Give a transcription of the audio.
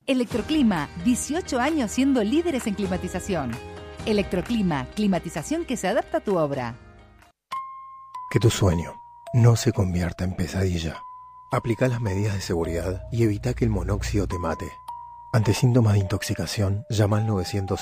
Electroclima, 18 años siendo líderes en climatización. Electroclima, climatización que se adapta a tu obra. Que tu sueño no se convierta en pesadilla. Aplica las medidas de seguridad y evita que el monóxido te mate. Ante síntomas de intoxicación, llama al 911.